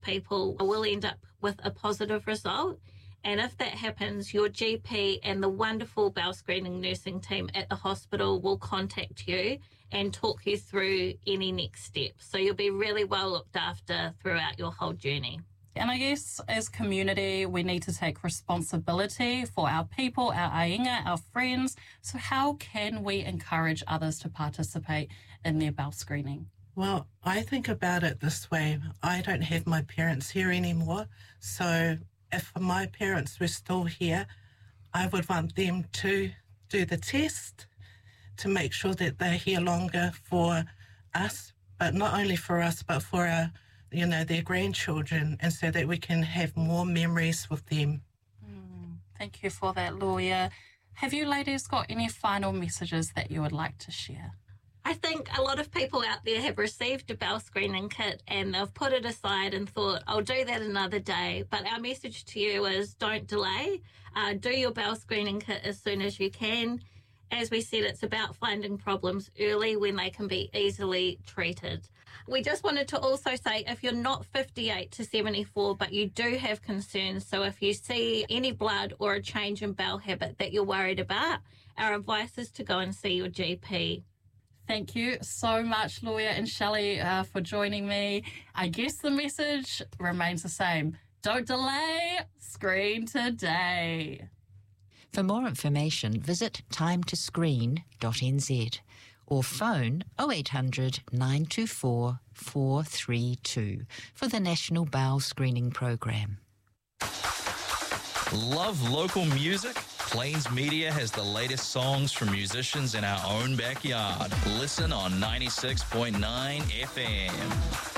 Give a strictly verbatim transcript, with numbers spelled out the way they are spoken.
people will end up with a positive result. And if that happens, your G P and the wonderful bowel screening nursing team at the hospital will contact you and talk you through any next steps. So you'll be really well looked after throughout your whole journey. And I guess as community, we need to take responsibility for our people, our ainga, our friends. So how can we encourage others to participate in their bowel screening? Well, I think about it this way. I don't have my parents here anymore. So if my parents were still here, I would want them to do the test to make sure that they're here longer for us, but not only for us, but for our, you know, their grandchildren, and so that we can have more memories with them. Mm, thank you for that, Lawyer. Have you ladies got any final messages that you would like to share? I think a lot of people out there have received a bowel screening kit and they've put it aside and thought, I'll do that another day. But our message to you is don't delay. Uh, do your bowel screening kit as soon as you can. As we said, it's about finding problems early when they can be easily treated. We just wanted to also say, if you're not fifty-eight to seventy-four, but you do have concerns, so if you see any blood or a change in bowel habit that you're worried about, our advice is to go and see your G P. Thank you so much, Lawyer and Shelley, uh, for joining me. I guess the message remains the same. Don't delay, screen today. For more information, visit time to screen dot n z or phone oh eight hundred, nine two four, four three two for the National Bowel Screening Program. Love local music? Plains Media has the latest songs from musicians in our own backyard. Listen on ninety-six point nine F M.